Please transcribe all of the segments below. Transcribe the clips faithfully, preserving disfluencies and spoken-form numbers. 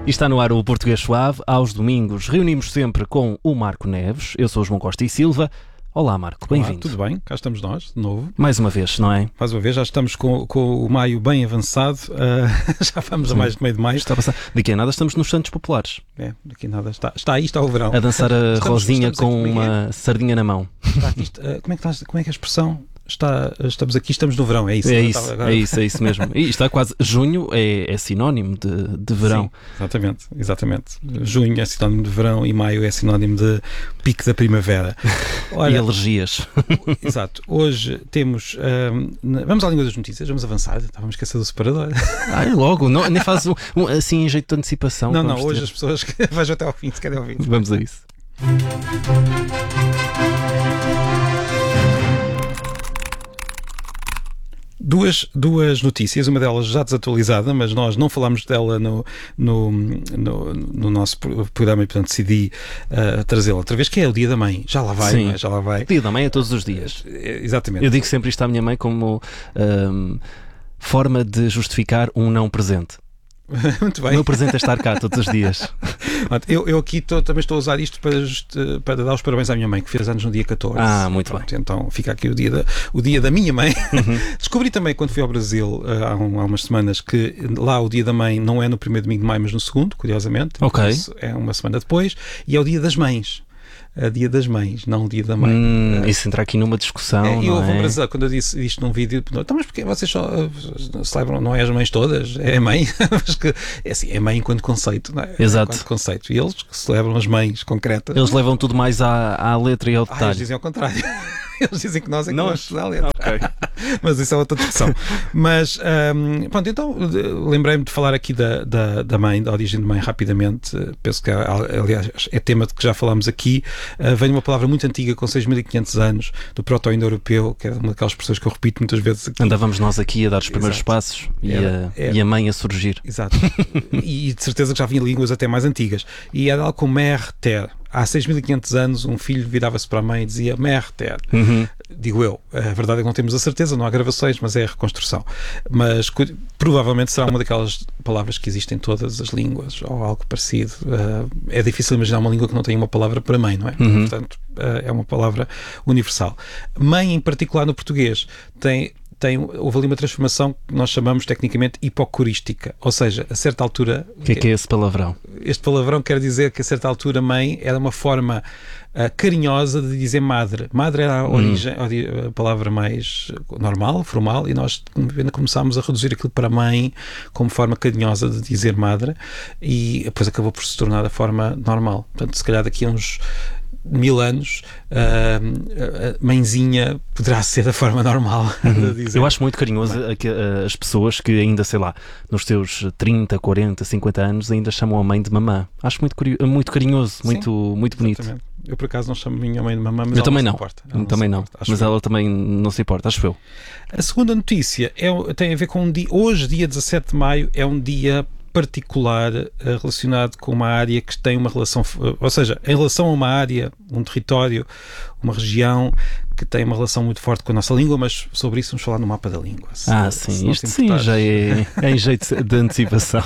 E está no ar o Português Suave. Aos domingos reunimos sempre com o Marco Neves. Eu sou o João Costa e Silva. Olá, Marco, bem-vindo. Tudo bem? Cá estamos nós, de novo. Mais uma vez, não é? Mais uma vez, já estamos com, com o maio bem avançado. Uh, já vamos Sim. a mais de meio de maio. Está a passar. Daqui a nada estamos nos Santos Populares. É, daqui a nada. Está, está aí, está o verão. A dançar a estamos, Rosinha estamos com aqui, uma é? sardinha na mão. Está aqui, está, uh, como, é que está, como é que é a expressão? Está, estamos aqui, estamos no verão, é isso? É isso, é isso, é isso mesmo. E está quase, junho é, é sinónimo de, de verão. Sim, exatamente, exatamente. Junho é sinónimo de verão e maio é sinónimo de pico da primavera. Olha, e alergias. Exato. Hoje temos, um, vamos à língua das notícias, vamos avançar, estávamos a esquecer do separador. Ah, logo, não, nem faz um, um, assim em jeito de antecipação. Não, não, hoje ter. as pessoas vejam até ao fim, se querem ouvir. Vamos a isso. Duas, duas notícias, uma delas já desatualizada, mas nós não falámos dela no, no, no, no nosso programa e, portanto, decidi uh, trazê-la outra vez, que é o Dia da Mãe. Já lá vai, Sim. Não é? Já lá vai. O Dia da Mãe é todos os dias. Uh, exatamente. Eu digo sempre isto à minha mãe como um, forma de justificar um não presente. Muito bem. O meu presente é estar cá todos os dias. Eu, eu aqui tô, também estou a usar isto para, para dar os parabéns à minha mãe, que fez anos no dia catorze. Ah, muito Pronto, bem. Então fica aqui o dia da, o dia da minha mãe. Uhum. Descobri também quando fui ao Brasil há, um, há umas semanas que lá o dia da mãe não é no primeiro domingo de maio, mas no segundo, curiosamente. Ok. Isso é uma semana depois. E é o dia das mães. A dia das mães, não o dia da mãe. Hum, isso entra aqui numa discussão. É, e não houve é? um Brasil, quando eu disse isto num vídeo, então, mas porque vocês só uh, celebram, não é as mães todas? É a mãe? Mas que, é assim, é mãe enquanto conceito, não é? Exato. Enquanto conceito. E eles celebram as mães concretas. Eles levam tudo mais à, à letra e ao Ah, detalhe. eles dizem ao contrário. Eles dizem que nós é que Nós? vamos ler. Okay. Mas isso é outra discussão. Mas, um, pronto, então lembrei-me de falar aqui da, da, da mãe, da origem de mãe, rapidamente. Penso que, aliás, é tema de que já falámos aqui. Uh, vem uma palavra muito antiga, com seis mil e quinhentos anos, do proto-indo-europeu, que é uma daquelas expressões que eu repito muitas vezes aqui. Andávamos nós aqui a dar os primeiros Exato. passos e, Era, a, era. e a mãe a surgir. Exato. E de certeza que já vinha línguas até mais antigas. E era algo como mère terre. Há seis mil e quinhentos anos, um filho virava-se para a mãe e dizia mère terre. Uhum. Digo eu. A verdade é que não temos a certeza, não há gravações, mas é a reconstrução. Mas provavelmente será uma daquelas palavras que existem em todas as línguas, ou algo parecido. Uh, é difícil imaginar uma língua que não tenha uma palavra para mãe, não é? Uhum. Portanto, uh, é uma palavra universal. Mãe, em particular no português, tem... Tem, houve ali uma transformação que nós chamamos tecnicamente hipocorística, ou seja, a certa altura... O que é que é esse palavrão? Este palavrão quer dizer que a certa altura mãe era uma forma uh, carinhosa de dizer madre. Madre era a origem, hum. a palavra mais normal, formal, e nós começámos a reduzir aquilo para mãe como forma carinhosa de dizer madre, e depois acabou por se tornar a forma normal. Portanto, se calhar daqui a uns mil anos, uh, a mãezinha poderá ser da forma normal uhum. de dizer. Eu acho muito carinhoso a, a, as pessoas que ainda, sei lá, nos seus trinta, quarenta, cinquenta anos ainda chamam a mãe de mamã. Acho muito, muito carinhoso, muito, muito bonito. Exatamente. Eu por acaso não chamo a minha mãe de mamã, mas eu ela também não não. se importa. Eu também não, importa, mas eu. ela também não se importa, acho eu. A segunda notícia é, tem a ver com um dia, hoje, dia dezassete de maio, é um dia particular relacionado com uma área que tem uma relação, ou seja, em relação a uma área, um território, uma região que tem uma relação muito forte com a nossa língua, mas sobre isso vamos falar no mapa da língua. Se, ah, sim, isto sim já é, é em jeito de antecipação.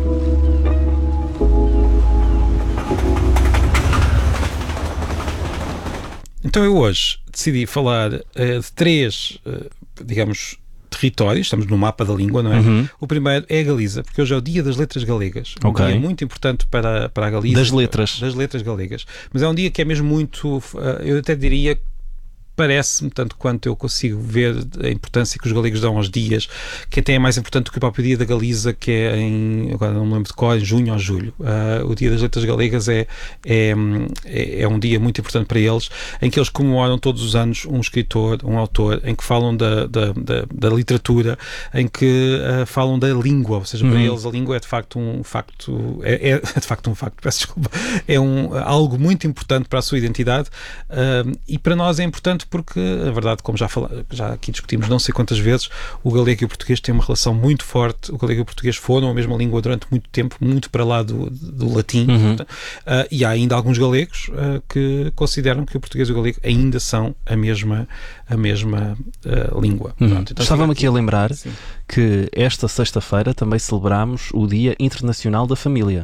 Então eu hoje decidi falar uh, de três, uh, digamos, territórios, estamos no mapa da língua, não é? Uhum. O primeiro é a Galiza, porque hoje é o dia das letras galegas. Um okay. dia muito importante para, para a Galiza. Das letras. Das letras galegas. Mas é um dia que é mesmo muito, eu até diria, parece-me, tanto quanto eu consigo ver a importância que os galegos dão aos dias, que até é mais importante do que o próprio dia da Galiza, que é em, agora não me lembro de qual, em junho ou julho. Uh, o dia das letras galegas é, é, é um dia muito importante para eles, em que eles comemoram todos os anos um escritor, um autor, em que falam da, da, da, da literatura, em que uh, falam da língua, ou seja, para uhum. eles a língua é de facto um facto, é, é de facto um facto, peço desculpa, é um, algo muito importante para a sua identidade, uh, e para nós é importante porque, a verdade, como já, fala, já aqui discutimos não sei quantas vezes, o galego e o português têm uma relação muito forte. O galego e o português foram a mesma língua durante muito tempo, muito para lá do, do latim. Uhum. Uh, e há ainda alguns galegos uh, que consideram que o português e o galego ainda são a mesma, a mesma uh, língua. Uhum. Pronto, então, estava-me aqui a lembrar sim. que esta sexta-feira também celebramos o Dia Internacional da Família.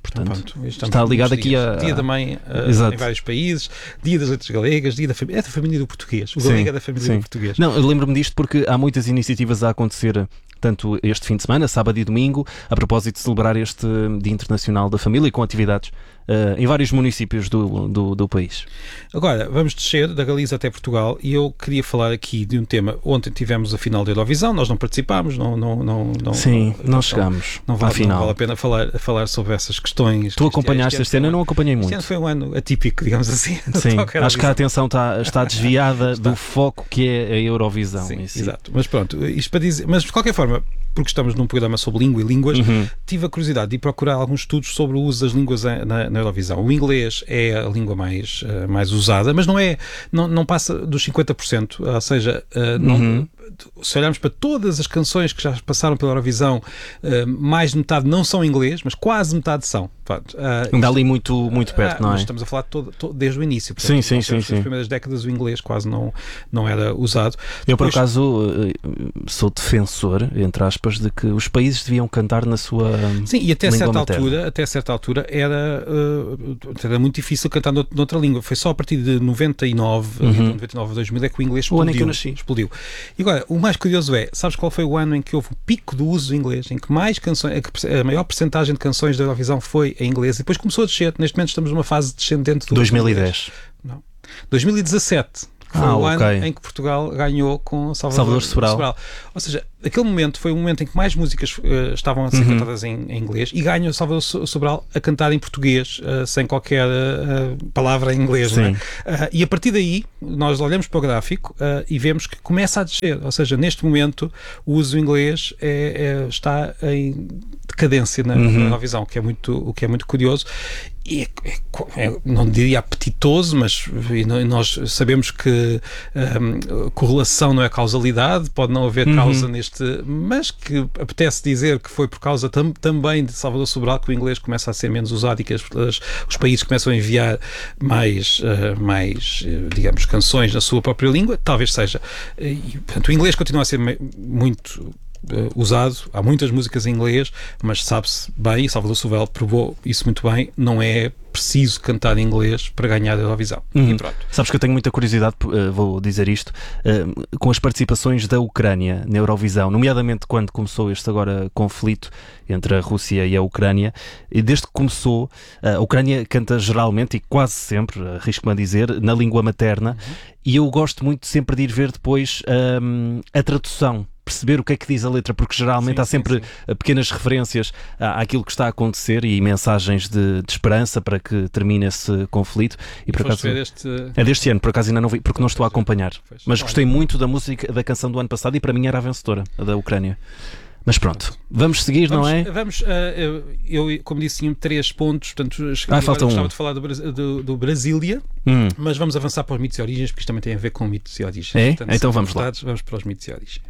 portanto, está ligado aqui a... Dia da Mãe uh, em vários países, Dia das Letras Galegas, Dia da Família, é da família do português, o galego é da família sim. do português. Não, eu lembro-me disto porque há muitas iniciativas a acontecer, tanto este fim de semana, sábado e domingo, a propósito de celebrar este Dia Internacional da Família, com atividades uh, em vários municípios do, do, do país. Agora, vamos descer da Galiza até Portugal e eu queria falar aqui de um tema. Ontem tivemos a final da Eurovisão, nós não participámos, não, não, não, não, Sim, não, não chegamos não, não vale, à final. Não vale a pena falar, falar sobre essas questões. Tu acompanhaste este ano, eu não acompanhei muito. Este ano foi um ano atípico, digamos assim. Sim, acho que a atenção está, está desviada está. do foco que é a Eurovisão. Sim, si. Exato. Mas pronto, isto para dizer, mas de qualquer forma, porque estamos num programa sobre língua e línguas, uhum. tive a curiosidade de ir procurar alguns estudos sobre o uso das línguas na, na Eurovisão. O inglês é a língua mais, uh, mais usada, mas não é, não, não passa dos cinquenta por cento, ou seja, uh, não, uhum. se olharmos para todas as canções que já passaram pela Eurovisão, uh, mais de metade não são em inglês, mas quase metade são. Pronto, uh, Ainda ali muito, muito perto, uh, não é? Estamos a falar todo, todo, desde o início. Portanto, sim, sim, sim, sim. Nas primeiras décadas o inglês quase não, não era usado. Eu, Depois, por acaso, sou defensor, entre aspas, de que os países deviam cantar na sua Sim, e até língua certa materna. altura, até certa altura era, uh, era muito difícil cantar noutra língua. Foi só a partir de noventa e nove, uhum. noventa e nove a dois mil é que o inglês explodiu. O ano em que eu nasci. explodiu. E agora, o mais curioso é, sabes qual foi o ano em que houve o pico do uso do inglês, em que mais canções, a maior percentagem de canções da Eurovisão foi em inglês, e depois começou a descer. Neste momento estamos numa fase descendente do dois mil e dez. Não. dois mil e dezassete. Foi ah, o ano okay. em que Portugal ganhou com Salvador, Salvador Sobral. Sobral. Ou seja, aquele momento foi o momento em que mais músicas uh, estavam a ser uhum. cantadas em, em inglês e ganhou Salvador Sobral a cantar em português, uh, sem qualquer uh, palavra em inglês. Não é? uh, e a partir daí, nós olhamos para o gráfico uh, e vemos que começa a descer. Ou seja, neste momento, o uso do inglês é, é, está em decadência na, uhum. na Eurovisão, que é muito, o que é muito curioso. E é, é, não diria apetitoso, mas nós sabemos que um, correlação não é causalidade, pode não haver causa uhum. neste, mas que apetece dizer que foi por causa tam, também de Salvador Sobral que o inglês começa a ser menos usado e que as, as, os países começam a enviar mais, uh, mais digamos, canções na sua própria língua, talvez seja. E, portanto, o inglês continua a ser muito Uh, usado, há muitas músicas em inglês, mas sabe-se bem, e Salvador Sobral provou isso muito bem, não é preciso cantar em inglês para ganhar a Eurovisão. Uhum. E pronto. Sabes que eu tenho muita curiosidade, uh, vou dizer isto, uh, com as participações da Ucrânia na Eurovisão, nomeadamente quando começou este agora conflito entre a Rússia e a Ucrânia, e desde que começou, uh, a Ucrânia canta geralmente e quase sempre, arrisco-me a dizer, na língua materna, uhum. e eu gosto muito sempre de ir ver depois um, a tradução, perceber o que é que diz a letra, porque geralmente sim, há sempre sim, sim. pequenas referências à, àquilo que está a acontecer e mensagens de, de esperança para que termine esse conflito. E por acaso, este... é deste ano, por acaso ainda não vi, porque não estou a acompanhar. Mas gostei muito da música, da canção do ano passado e para mim era a vencedora, a da Ucrânia. Mas pronto, vamos seguir, vamos, não é? Vamos, uh, eu, como disse, tinha três pontos, portanto, ah, falta um. gostava de falar do, do, do Brasília, hum. mas vamos avançar para os mitos e origens, porque isto também tem a ver com mitos e origens. É? Portanto, então vamos lá. Vamos para os mitos e origens.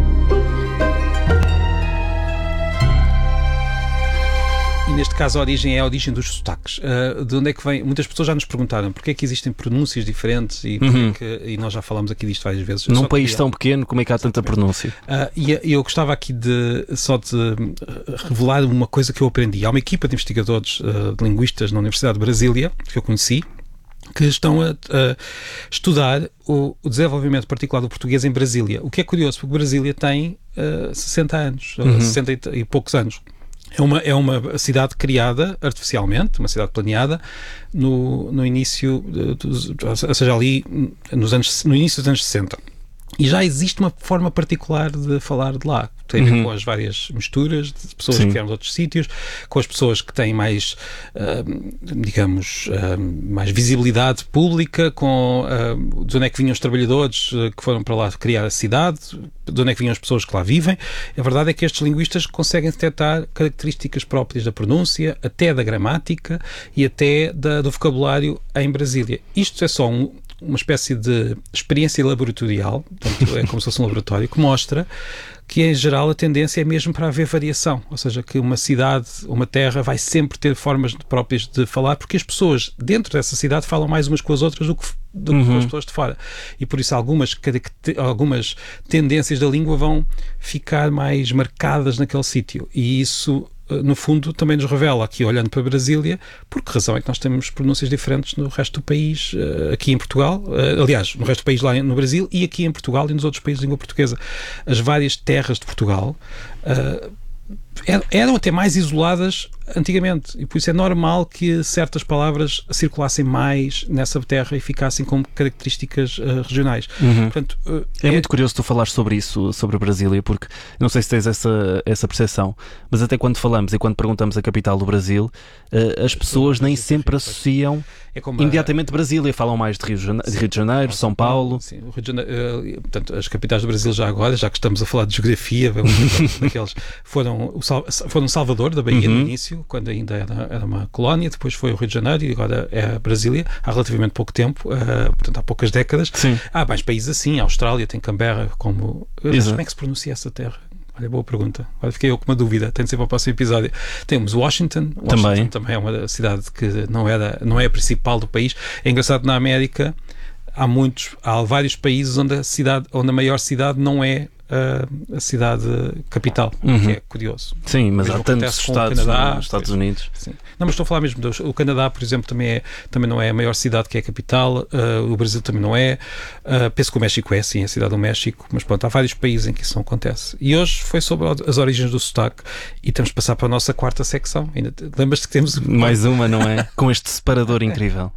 E neste caso a origem é a origem dos sotaques. Uh, de onde é que vem? Muitas pessoas já nos perguntaram porque é que existem pronúncias diferentes e, uhum. que, e nós já falámos aqui disto várias vezes. Num país tão pequeno, como é que há tanta pronúncia? Uh, e eu gostava aqui de só de revelar uma coisa que eu aprendi. Há uma equipa de investigadores uh, de linguistas na Universidade de Brasília, que eu conheci, que estão a, a estudar o, o desenvolvimento particular do português em Brasília. O que é curioso, porque Brasília tem uh, sessenta anos, uhum. sessenta e, e poucos anos. É uma, é uma cidade criada artificialmente, uma cidade planeada no, no início, dos, ou seja, ali nos anos, no início dos anos sessenta. E já existe uma forma particular de falar de lá. Tem a ver uhum. com as várias misturas de pessoas Sim. que vieram de outros sítios, com as pessoas que têm mais, uh, digamos, uh, mais visibilidade pública, com uh, de onde é que vinham os trabalhadores uh, que foram para lá criar a cidade, de onde é que vinham as pessoas que lá vivem. A verdade é que estes linguistas conseguem detectar características próprias da pronúncia, até da gramática e até da, do vocabulário em Brasília. Isto é só um uma espécie de experiência laboratorial, portanto, é como se fosse um laboratório, que mostra que, em geral, a tendência é mesmo para haver variação, ou seja, que uma cidade, uma terra, vai sempre ter formas próprias de falar, porque as pessoas dentro dessa cidade falam mais umas com as outras do que, do que uhum. as pessoas de fora. E por isso algumas, algumas tendências da língua vão ficar mais marcadas naquele sítio. E isso no fundo, também nos revela, aqui olhando para Brasília, por que razão é que nós temos pronúncias diferentes no resto do país, aqui em Portugal, aliás, no resto do país lá no Brasil e aqui em Portugal e nos outros países de língua portuguesa. As várias terras de Portugal eram até mais isoladas antigamente, e por isso é normal que certas palavras circulassem mais nessa terra e ficassem com características uh, regionais. Uhum. Portanto, uh, é, é muito curioso tu falares sobre isso, sobre Brasília, porque não sei se tens essa, essa percepção, mas até quando falamos e quando perguntamos a capital do Brasil, uh, as pessoas nem sempre associam é imediatamente a... Brasília, falam mais de Rio, Jane... de Rio de Janeiro, São Paulo. Sim, o Rio de Janeiro, uh, portanto, as capitais do Brasil já agora, já que estamos a falar de geografia, daqueles, foram, o Sal... foram Salvador, da Bahia, uhum. no início, quando ainda era, era uma colónia, depois foi o Rio de Janeiro e agora é a Brasília, há relativamente pouco tempo, uh, portanto há poucas décadas. Sim. Há mais países assim, a Austrália tem Canberra como... Mas como é que se pronuncia essa terra? Olha, boa pergunta. Agora fiquei eu com uma dúvida, tem de ser para o próximo episódio. Temos Washington, Washington também. também é uma cidade que não, era, não é a principal do país. É engraçado, na América há muitos, há vários países onde a cidade, onde a maior cidade não é Uh, a cidade capital, uhum. que é curioso. Sim, mas há tantos estados Canadá, nos Estados Unidos. Sim. Não, mas estou a falar mesmo do, o Canadá, por exemplo, também, é, também não é a maior cidade que é a capital, uh, o Brasil também não é, uh, penso que o México é, sim, a cidade do México, mas pronto, há vários países em que isso não acontece. E hoje foi sobre as origens do sotaque e temos de passar para a nossa quarta secção. Ainda lembras-te que temos... Mais uma, não é? Com este separador incrível.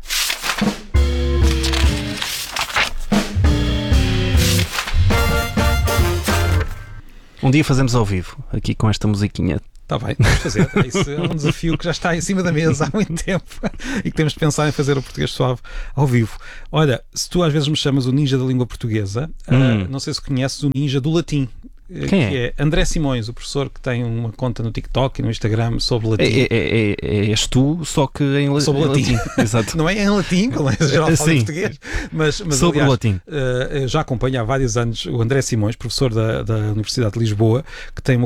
Um dia fazemos ao vivo, aqui com esta musiquinha. Está bem, vamos fazer. Isso é um desafio que já está em cima da mesa há muito tempo e que temos de pensar em fazer o português suave ao vivo. Olha, se tu às vezes me chamas o ninja da língua portuguesa, hum. uh, não sei se conheces o ninja do latim. Quem que é? é André Simões, o professor que tem uma conta no TikTok e no Instagram sobre latim. É, é, é, és tu, só que em, la sobre em latim. latim. Exato. Não é em latim, como é geral fala em português. Mas, mas, sobre aliás, o latim. Uh, já acompanho há vários anos o André Simões, professor da, da Universidade de Lisboa, que tem uma